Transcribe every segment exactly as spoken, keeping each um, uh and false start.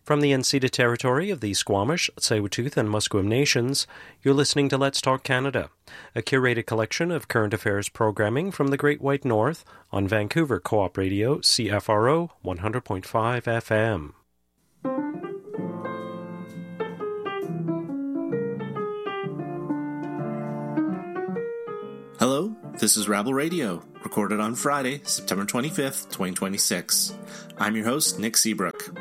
From the Unceded territory of the Squamish, Tsleil-Waututh and Musqueam nations, you're listening to Let's Talk Canada, a curated collection of current affairs programming from the Great White North on Vancouver Co-op Radio, C F R O one hundred point five F M. Hello, this is Rabble Radio, recorded on Friday, September twenty-fifth, twenty twenty-six. I'm your host, Nick Seabrook.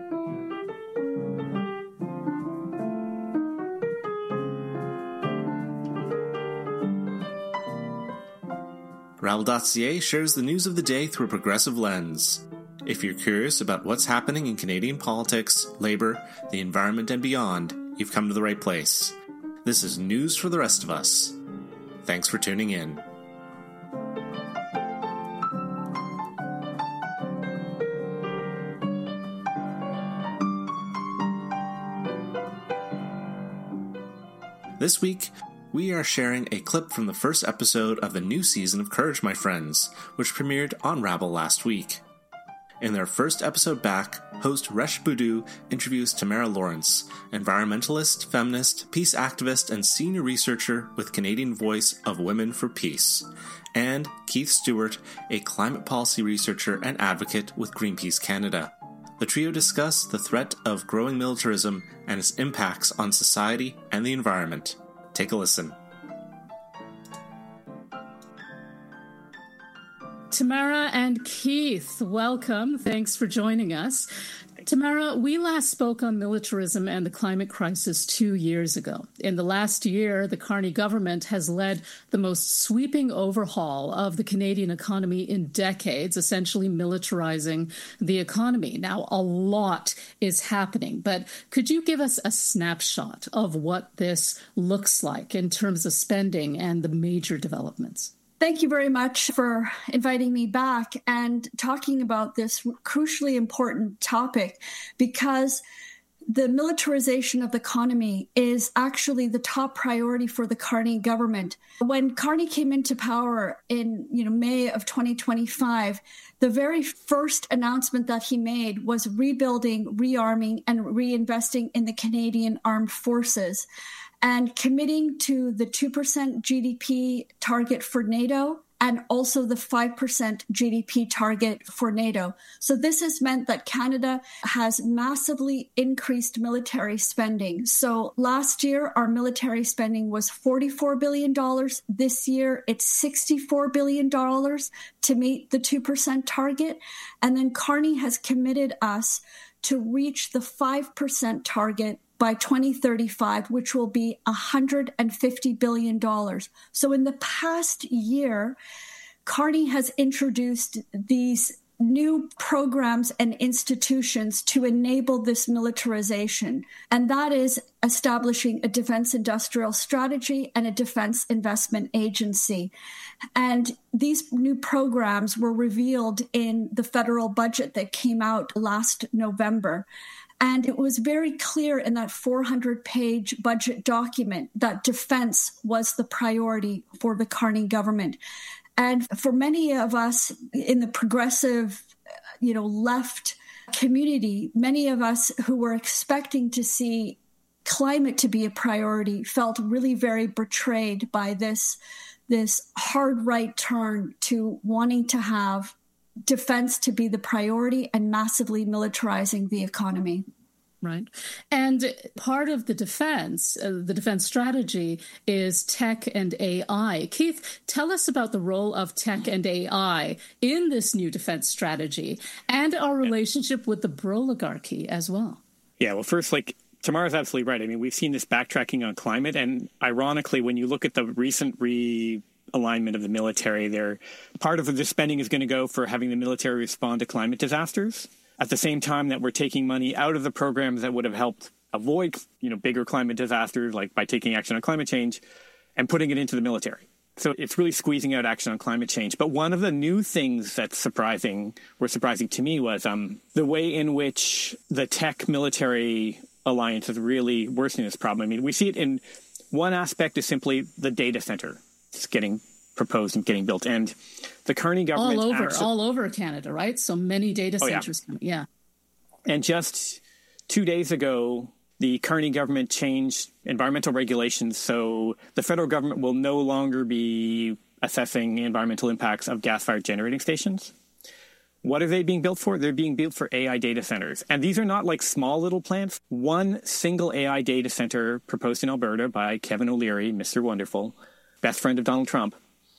Rabble dot C A shares the news of the day through a progressive lens. If you're curious about what's happening in Canadian politics, labour, the environment, and beyond, you've come to the right place. This is news for the rest of us. Thanks for tuning in. This week, we are sharing a clip from the first episode of the new season of Courage, My Friends, which premiered on Rabble last week. In their first episode back, host Resh Boudou interviews Tamara Lawrence, environmentalist, feminist, peace activist, and senior researcher with Canadian Voice of Women for Peace, and Keith Stewart, a climate policy researcher and advocate with Greenpeace Canada. The trio discuss the threat of growing militarism and its impacts on society and the environment. Take a listen. Tamara and Keith, welcome. Thanks for joining us. Tamara, we last spoke on militarism and the climate crisis two years ago. In the last year, the Carney government has led the most sweeping overhaul of the Canadian economy in decades, essentially militarizing the economy. Now, a lot is happening, but could you give us a snapshot of what this looks like in terms of spending and the major developments? Thank you very much for inviting me back and talking about this crucially important topic, because the militarization of the economy is actually the top priority for the Carney government. When Carney came into power in you know, May of twenty twenty-five, the very first announcement that he made was rebuilding, rearming, and reinvesting in the Canadian Armed Forces, and committing to the two percent G D P target for NATO and also the five percent G D P target for NATO. So this has meant that Canada has massively increased military spending. So last year, our military spending was forty-four billion dollars. This year, it's sixty-four billion dollars to meet the two percent target. And then Carney has committed us to reach the five percent target by twenty thirty-five, which will be one hundred fifty billion dollars. So in the past year, Carney has introduced these new programs and institutions to enable this militarization, and that is establishing a defense industrial strategy and a defense investment agency. And these new programs were revealed in the federal budget that came out last November. And it was very clear in that four hundred page budget document that defense was the priority for the Carney government. And for many of us in the progressive, you know, left community, many of us who were expecting to see climate to be a priority felt really very betrayed by this, this hard right turn to wanting to have defense to be the priority and massively militarizing the economy. Right. And part of the defense, uh, the defense strategy is tech and A I. Keith, tell us about the role of tech and A I in this new defense strategy and our relationship with the Broligarchy as well. Yeah, well, first, like, Tamara's absolutely right. I mean, we've seen this backtracking on climate. And ironically, when you look at the recent re alignment of the military there, part of the spending is going to go for having the military respond to climate disasters, at the same time that we're taking money out of the programs that would have helped avoid, you know, bigger climate disasters, like by taking action on climate change, and putting it into the military. So it's really squeezing out action on climate change. But one of the new things that's surprising, were surprising to me, was um, the way in which the tech-military alliance is really worsening this problem. I mean, we see it in one aspect is simply the data center. It's getting proposed and getting built. And the Carney government... All over, actually, all over Canada, right? So many data oh, centers. Yeah. yeah. And just two days ago, the Carney government changed environmental regulations, so the federal government will no longer be assessing environmental impacts of gas-fired generating stations. What are they being built for? They're being built for A I data centers. And these are not like small little plants. One single A I data center proposed in Alberta by Kevin O'Leary, Mister Wonderful, best friend of Donald Trump,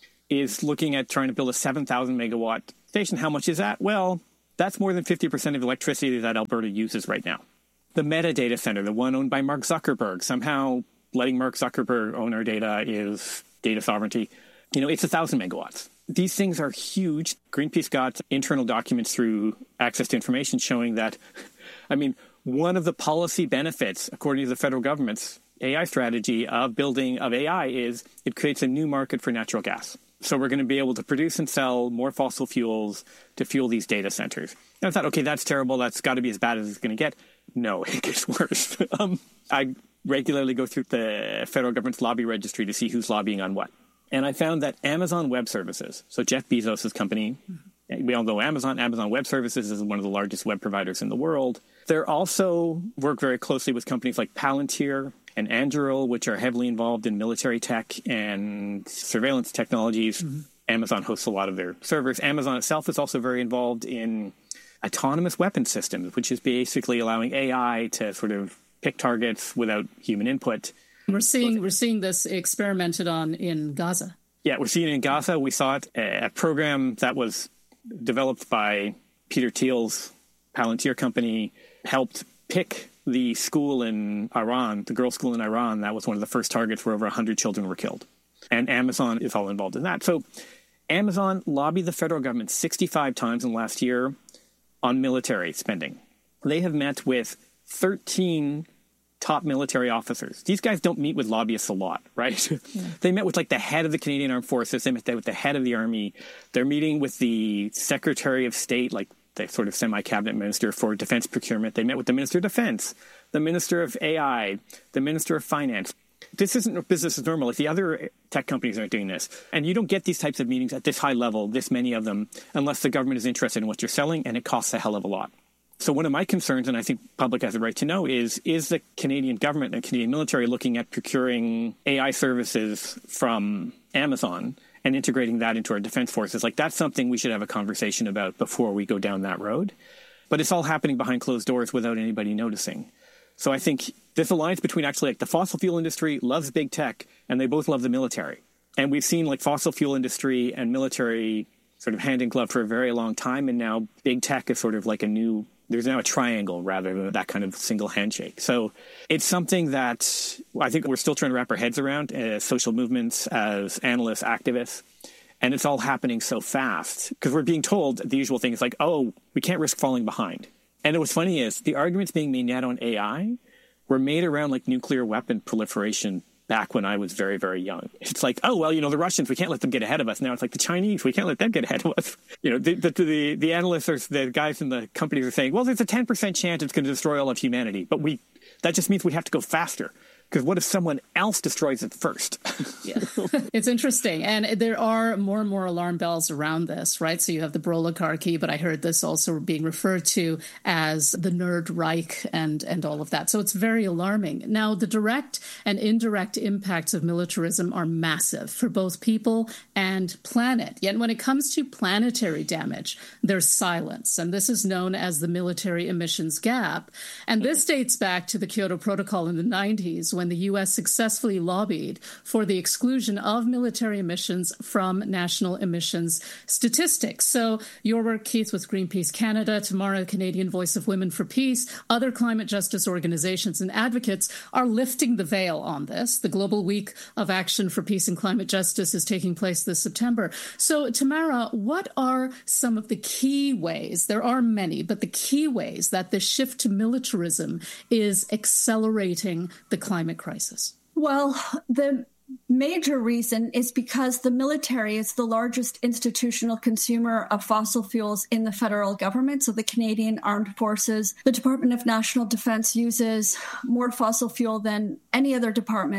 is looking at trying to build a seven thousand megawatt station. How much is that? Well, that's more than fifty percent of the electricity that Alberta uses right now. The Meta data center, the one owned by Mark Zuckerberg, somehow letting Mark Zuckerberg own our data is data sovereignty. You know, it's one thousand megawatts. These things are huge. Greenpeace got internal documents through Access to Information showing that, I mean, one of the policy benefits, according to the federal government's A I strategy of building of A I, is it creates a new market for natural gas. So we're going to be able to produce and sell more fossil fuels to fuel these data centers. And I thought, okay, that's terrible. That's got to be as bad as it's going to get. No, it gets worse. um, I regularly go through the federal government's lobby registry to see who's lobbying on what. And I found that Amazon Web Services, so Jeff Bezos' company, we all know Amazon. Amazon Web Services is one of the largest web providers in the world. They're also work very closely with companies like Palantir and Anduril, which are heavily involved in military tech and surveillance technologies. Mm-hmm. Amazon hosts a lot of their servers. Amazon itself is also very involved in autonomous weapon systems, which is basically allowing A I to sort of pick targets without human input. We're seeing we're seeing this experimented on in Gaza. Yeah, we're seeing it in Gaza. We saw it, a program that was developed by Peter Thiel's Palantir company, helped pick the school in Iran, the girls' school in Iran. That was one of the first targets where over one hundred children were killed. And Amazon is all involved in that. So Amazon lobbied the federal government sixty-five times in the last year on military spending. They have met with thirteen top military officers. These guys don't meet with lobbyists a lot, right? Yeah. They met with like the head of the Canadian Armed Forces. They met with the head of the Army. They're meeting with the Secretary of State, like the sort of semi-cabinet minister for defense procurement. They met with the Minister of Defense, the Minister of A I, the Minister of Finance. This isn't business as normal. If the other tech companies aren't doing this, and you don't get these types of meetings at this high level, this many of them, unless the government is interested in what you're selling, and it costs a hell of a lot. So one of my concerns, and I think the public has a right to know, is, is the Canadian government and Canadian military looking at procuring A I services from Amazon and integrating that into our defense forces? Like, that's something we should have a conversation about before we go down that road. But it's all happening behind closed doors without anybody noticing. So I think this alliance between actually like the fossil fuel industry loves big tech, and they both love the military. And we've seen like fossil fuel industry and military sort of hand in glove for a very long time. And now big tech is sort of like a new... There's now a triangle rather than that kind of single handshake. So it's something that I think we're still trying to wrap our heads around as social movements, as analysts, activists. And it's all happening so fast because we're being told the usual thing is like, oh, we can't risk falling behind. And what's funny is the arguments being made now on A I were made around like nuclear weapon proliferation back when I was very, very young. It's like, oh, well, you know, the Russians, we can't let them get ahead of us. Now it's like the Chinese, we can't let them get ahead of us. You know, the the, the, the analysts, or the guys in the companies are saying, well, there's a ten percent chance it's going to destroy all of humanity. But we that just means we have to go faster. Because what if someone else destroys it first? Yeah, it's interesting. And there are more and more alarm bells around this, right? So you have the Broligarchy, but I heard this also being referred to as the Nerd Reich and, and all of that. So it's very alarming. Now, the direct and indirect impacts of militarism are massive for both people and planet. Yet when it comes to planetary damage, there's silence. And this is known as the military emissions gap. And this dates back to the Kyoto Protocol in the nineties, when when the U S successfully lobbied for the exclusion of military emissions from national emissions statistics. So your work, Keith, with Greenpeace Canada, Tamara, Canadian Voice of Women for Peace, other climate justice organizations and advocates are lifting the veil on this. The Global Week of Action for Peace and Climate Justice is taking place this September. So, Tamara, what are some of the key ways, there are many, but the key ways that the shift to militarism is accelerating the climate crisis? Well, the major reason is because the military is the largest institutional consumer of fossil fuels in the federal government. So the Canadian Armed Forces, the Department of National Defense uses more fossil fuel than any other department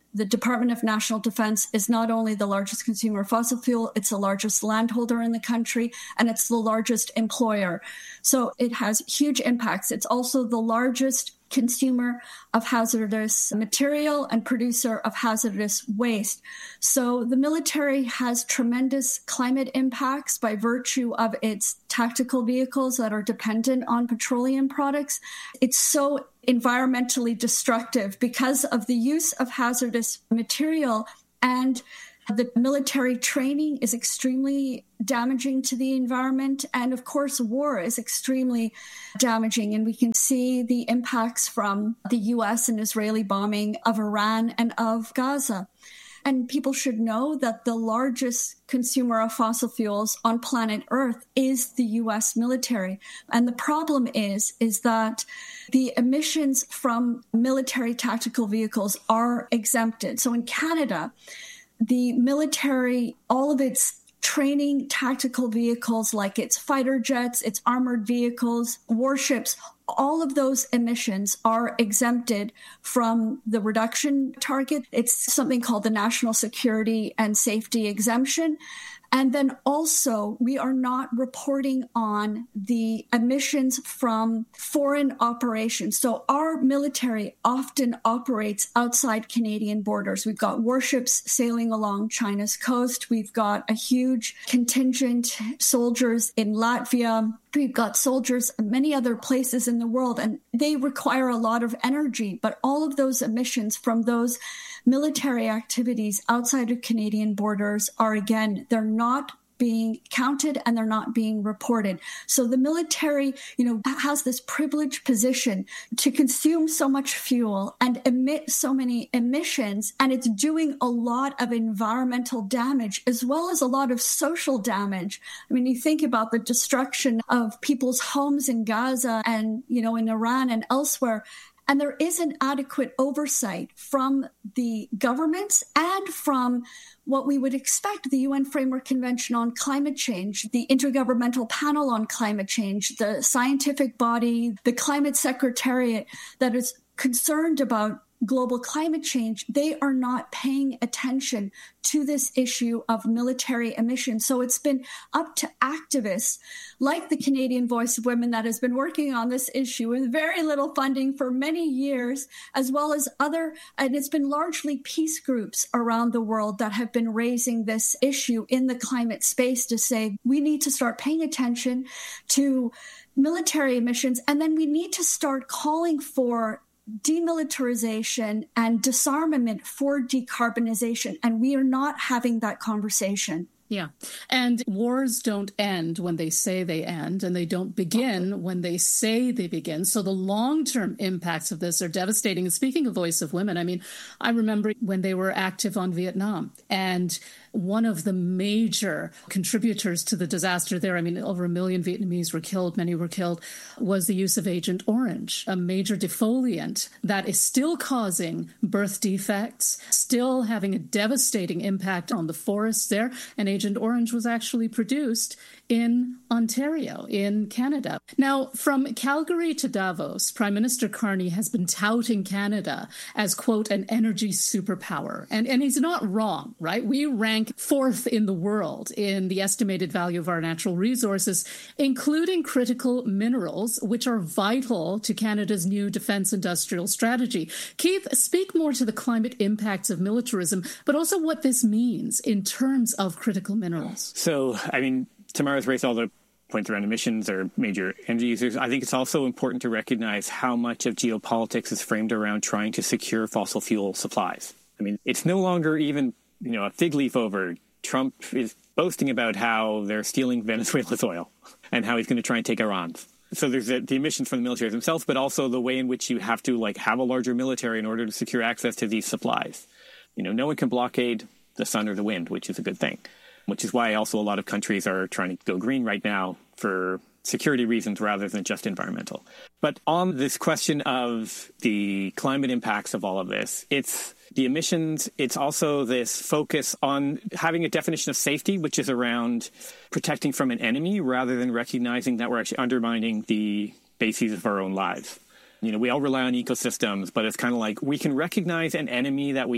The Department of National Defense is not only the largest consumer of fossil fuel, it's the largest landholder in the country, and it's the largest employer. So it has huge impacts. It's also the largest consumer of hazardous material and producer of hazardous waste. So the military has tremendous climate impacts by virtue of its tactical vehicles that are dependent on petroleum products. It's so environmentally destructive because of the use of hazardous material, and the military training is extremely damaging to the environment. And of course, war is extremely damaging. And we can see the impacts from the U S and Israeli bombing of Iran and of Gaza. And people should know that the largest consumer of fossil fuels on planet Earth is the U S military. And the problem is, is that the emissions from military tactical vehicles are exempted. So in Canada, the military, all of its training tactical vehicles, like its fighter jets, its armored vehicles, warships, all of those emissions are exempted from the reduction target. It's something called the National Security and Safety Exemption. And then also, we are not reporting on the emissions from foreign operations. So our military often operates outside Canadian borders. We've got warships sailing along China's coast. We've got a huge contingent soldiers in Latvia. We've got soldiers in many other places in the world, and they require a lot of energy. But all of those emissions from those military activities outside of Canadian borders are, again, they're not being counted and they're not being reported. So the military, you know, has this privileged position to consume so much fuel and emit so many emissions, and it's doing a lot of environmental damage as well as a lot of social damage. I mean, you think about the destruction of people's homes in Gaza and, you know, in Iran and elsewhere. And there isn't adequate oversight from the governments and from what we would expect, the U N Framework Convention on Climate Change, the Intergovernmental Panel on Climate Change, the scientific body, the Climate Secretariat that is concerned about global climate change. They are not paying attention to this issue of military emissions. So it's been up to activists like the Canadian Voice of Women that has been working on this issue with very little funding for many years, as well as other, and it's been largely peace groups around the world that have been raising this issue in the climate space to say, we need to start paying attention to military emissions, and then we need to start calling for demilitarization and disarmament for decarbonization. And we are not having that conversation. Yeah. And wars don't end when they say they end, and they don't begin when they say they begin. So the long-term impacts of this are devastating. And speaking of Voice of Women, I mean, I remember when they were active on Vietnam, and one of the major contributors to the disaster there, I mean, over a million Vietnamese were killed, many were killed, was the use of Agent Orange, a major defoliant that is still causing birth defects, still having a devastating impact on the forests there. And Agent Orange was actually produced in Ontario, in Canada. Now, from Calgary to Davos, Prime Minister Carney has been touting Canada as, quote, an energy superpower. And, and he's not wrong, right? We rank fourth in the world in the estimated value of our natural resources, including critical minerals, which are vital to Canada's new defense industrial strategy. Keith, speak more to the climate impacts of militarism, but also what this means in terms of critical minerals. So, I mean, Tamara's raised all the points around emissions or major energy users. I think it's also important to recognize how much of geopolitics is framed around trying to secure fossil fuel supplies. I mean, it's no longer even, you know, a fig leaf over. Trump is boasting about how they're stealing Venezuela's oil and how he's going to try and take Iran's. So there's the, the emissions from the military themselves, but also the way in which you have to like have a larger military in order to secure access to these supplies. You know, no one can blockade the sun or the wind, which is a good thing. Which is why also a lot of countries are trying to go green right now for security reasons rather than just environmental. But on this question of the climate impacts of all of this, it's the emissions. It's also this focus on having a definition of safety, which is around protecting from an enemy rather than recognizing that we're actually undermining the bases of our own lives. You know, we all rely on ecosystems, but it's kind of like we can recognize an enemy that we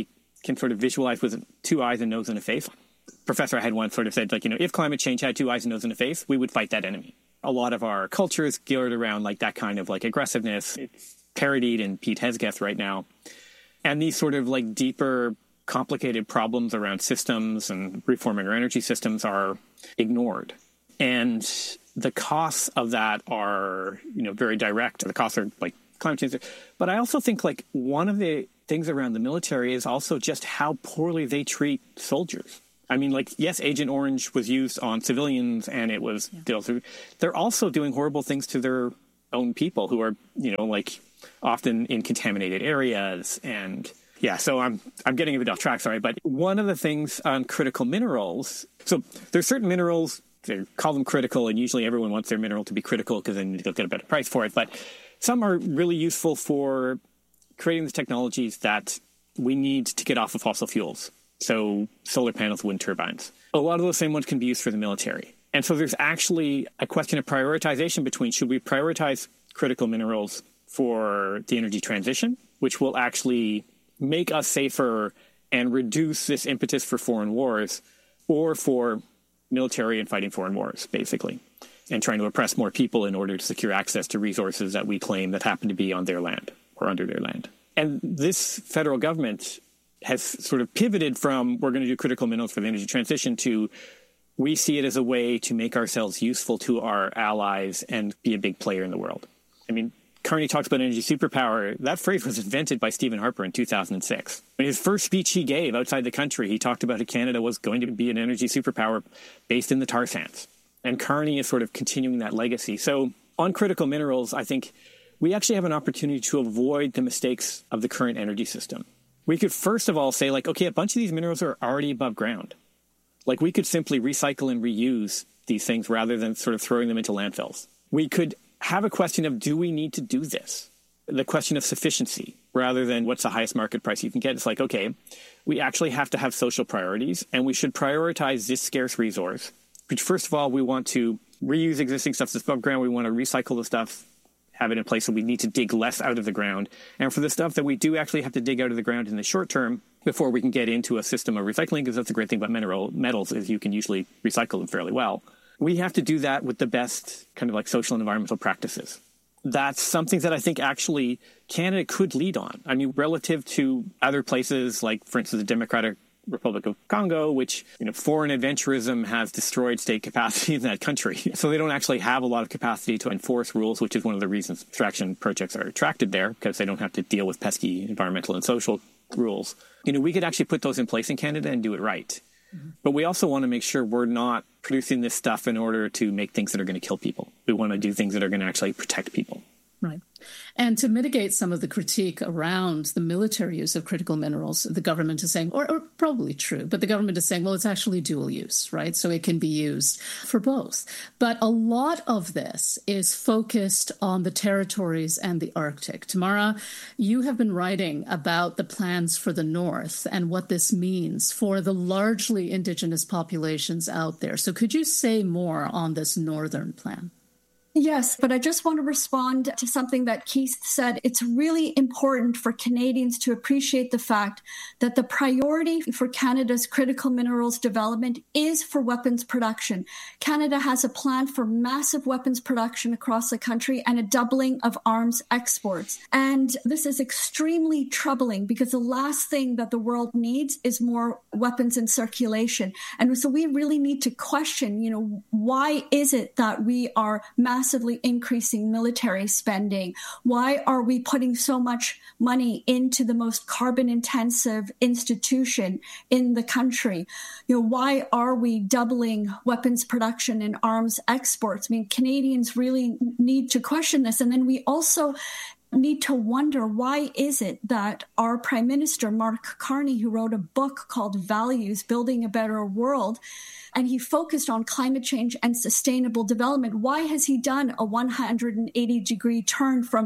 can sort of visualize with two eyes, a nose, and a face. Professor I had once sort of said, like, you know, if climate change had two eyes, a nose, and a face, we would fight that enemy. A lot of our culture is geared around like that kind of like aggressiveness. It's parodied in Pete Hesgeth right now. And these sort of like deeper, complicated problems around systems and reforming our energy systems are ignored. And the costs of that are, you know, very direct. The costs are like climate change. But I also think like one of the things around the military is also just how poorly they treat soldiers. I mean, like, yes, Agent Orange was used on civilians and it was yeah. They're also doing horrible things to their own people who are, you know, like often in contaminated areas. And yeah, so I'm I'm getting a bit off track, sorry. But one of the things on critical minerals, so there's certain minerals, they call them critical, and usually everyone wants their mineral to be critical because then they'll get a better price for it. But some are really useful for creating the technologies that we need to get off of fossil fuels. So solar panels, wind turbines. A lot of those same ones can be used for the military. And so there's actually a question of prioritization between should we prioritize critical minerals for the energy transition, which will actually make us safer and reduce this impetus for foreign wars, or for military and fighting foreign wars, basically, and trying to oppress more people in order to secure access to resources that we claim that happen to be on their land or under their land. And this federal government has sort of pivoted from we're going to do critical minerals for the energy transition to we see it as a way to make ourselves useful to our allies and be a big player in the world. I mean, Carney talks about energy superpower. That phrase was invented by Stephen Harper in two thousand six. In his first speech he gave outside the country, he talked about how Canada was going to be an energy superpower based in the tar sands. And Carney is sort of continuing that legacy. So on critical minerals, I think we actually have an opportunity to avoid the mistakes of the current energy system. We could first of all say, like, okay, a bunch of these minerals are already above ground. Like, we could simply recycle and reuse these things rather than sort of throwing them into landfills. We could have a question of, do we need to do this? The question of sufficiency, rather than what's the highest market price you can get. It's like, okay, we actually have to have social priorities, and we should prioritize this scarce resource. Which, first of all, we want to reuse existing stuff that's above ground. We want to recycle the stuff, have it in place, so we need to dig less out of the ground. And for the stuff that we do actually have to dig out of the ground in the short term before we can get into a system of recycling, because that's the great thing about mineral metals is you can usually recycle them fairly well. We have to do that with the best kind of like social and environmental practices. That's something that I think actually Canada could lead on. I mean, relative to other places like, for instance, the Democratic Republic of Congo, which, you know, foreign adventurism has destroyed state capacity in that country. So they don't actually have a lot of capacity to enforce rules, which is one of the reasons extraction projects are attracted there, because they don't have to deal with pesky environmental and social rules. You know, we could actually put those in place in Canada and do it right. Mm-hmm. But we also want to make sure we're not producing this stuff in order to make things that are going to kill people. We want to do things that are going to actually protect people. Right. And to mitigate some of the critique around the military use of critical minerals, the government is saying, or, or probably true, but the government is saying, well, it's actually dual use, right? So it can be used for both. But a lot of this is focused on the territories and the Arctic. Tamara, you have been writing about the plans for the North and what this means for the largely Indigenous populations out there. So could you say more on this Northern plan? Yes, but I just want to respond to something that Keith said. It's really important for Canadians to appreciate the fact that the priority for Canada's critical minerals development is for weapons production. Canada has a plan for massive weapons production across the country and a doubling of arms exports. And this is extremely troubling because the last thing that the world needs is more weapons in circulation. And so we really need to question, you know, why is it that we are massively massively increasing military spending? Why are we putting so much money into the most carbon intensive institution in the country? You know, why are we doubling weapons production and arms exports? I mean, Canadians really need to question this. And then we also need to wonder, why is it that our Prime Minister, Mark Carney, who wrote a book called Values, Building a Better World, and he focused on climate change and sustainable development, why has he done a one hundred eighty degree turn from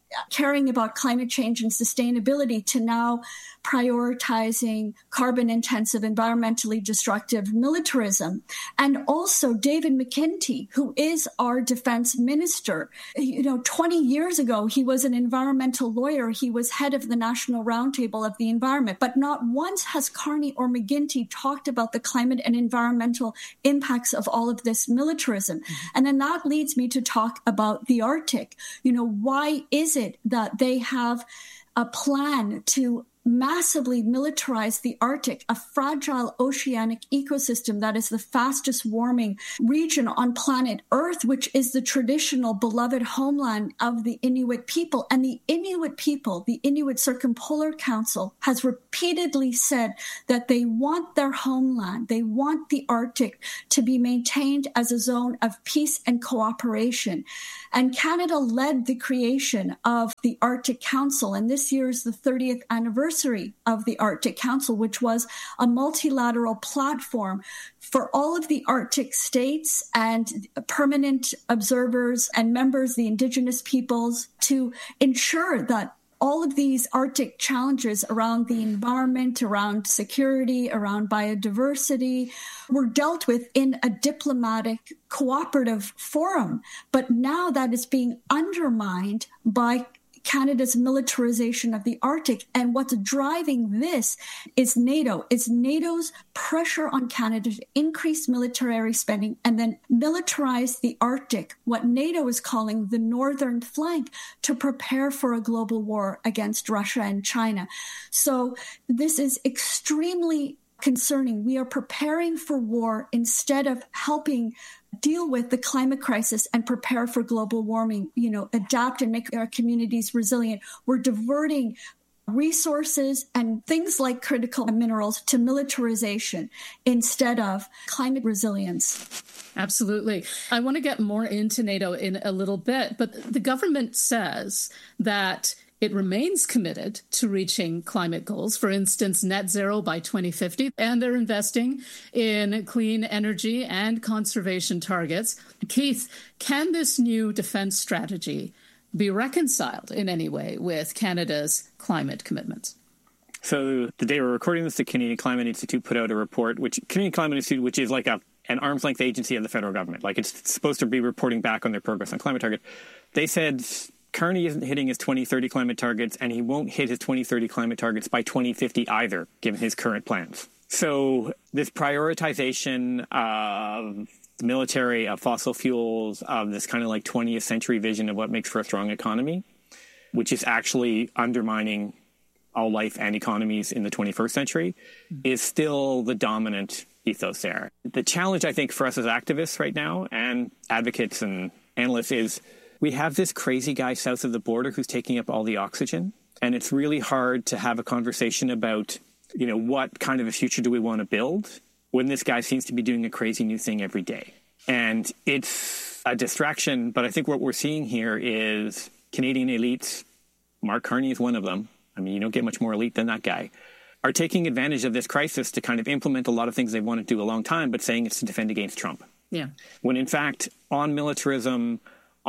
caring about climate change and sustainability to now prioritizing carbon-intensive, environmentally destructive militarism. And also David McKenty, who is our defense minister. You know, twenty years ago, he was an environmental lawyer. He was head of the National Roundtable of the Environment. But not once has Carney or McGuinty talked about the climate and environmental impacts of all of this militarism. Mm-hmm. And then that leads me to talk about the Arctic. You know, why is it that they have a plan to massively militarize the Arctic, a fragile oceanic ecosystem that is the fastest warming region on planet Earth, which is the traditional beloved homeland of the Inuit people. And the Inuit people, the Inuit Circumpolar Council, has repeatedly said that they want their homeland, they want the Arctic to be maintained as a zone of peace and cooperation. And Canada led the creation of the Arctic Council, and this year is the thirtieth anniversary of the Arctic Council, which was a multilateral platform for all of the Arctic states and permanent observers and members, the Indigenous peoples, to ensure that all of these Arctic challenges around the environment, around security, around biodiversity were dealt with in a diplomatic, cooperative forum. But now that is being undermined by Canada's militarization of the Arctic. And what's driving this is NATO. It's NATO's pressure on Canada to increase military spending and then militarize the Arctic, what NATO is calling the northern flank, to prepare for a global war against Russia and China. So this is extremely concerning. We are preparing for war instead of helping deal with the climate crisis and prepare for global warming, you know, adapt and make our communities resilient. We're diverting resources and things like critical minerals to militarization instead of climate resilience. Absolutely. I want to get more into NATO in a little bit, but the government says that it remains committed to reaching climate goals, for instance, net zero by twenty fifty, and they're investing in clean energy and conservation targets. Keith, can this new defense strategy be reconciled in any way with Canada's climate commitments? So the day we're recording this, the Canadian Climate Institute put out a report, which Canadian Climate Institute, which is like a an arm's length agency of the federal government, like it's supposed to be reporting back on their progress on climate target. They said Carney isn't hitting his twenty thirty climate targets, and he won't hit his twenty thirty climate targets by twenty fifty either, given his current plans. So this prioritization of the military, of fossil fuels, of this kind of like twentieth century vision of what makes for a strong economy, which is actually undermining all life and economies in the twenty-first century, mm-hmm. is still the dominant ethos there. The challenge, I think, for us as activists right now and advocates and analysts is we have this crazy guy south of the border who's taking up all the oxygen. And it's really hard to have a conversation about, you know, what kind of a future do we want to build when this guy seems to be doing a crazy new thing every day. And it's a distraction. But I think what we're seeing here is Canadian elites, Mark Carney is one of them. I mean, you don't get much more elite than that guy, are taking advantage of this crisis to kind of implement a lot of things they want to do a long time, but saying it's to defend against Trump. Yeah. When in fact, on militarism,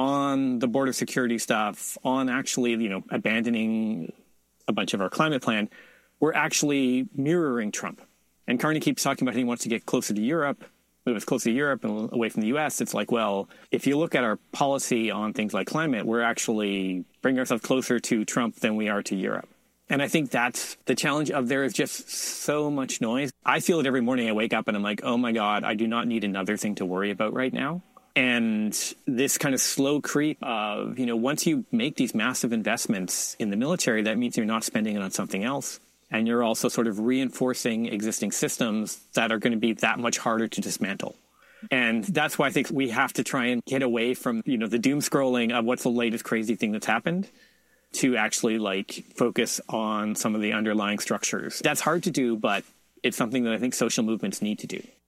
on the border security stuff, on actually, you know, abandoning a bunch of our climate plan, we're actually mirroring Trump. And Carney keeps talking about how he wants to get closer to Europe, move us closer to Europe and away from the U S. It's like, well, if you look at our policy on things like climate, we're actually bringing ourselves closer to Trump than we are to Europe. And I think that's the challenge of there is just so much noise. I feel it every morning. I wake up and I'm like, oh my God, I do not need another thing to worry about right now. And this kind of slow creep of, you know, once you make these massive investments in the military, that means you're not spending it on something else. And you're also sort of reinforcing existing systems that are going to be that much harder to dismantle. And that's why I think we have to try and get away from, you know, the doom scrolling of what's the latest crazy thing that's happened to actually like focus on some of the underlying structures. That's hard to do, but it's something that I think social movements need to do.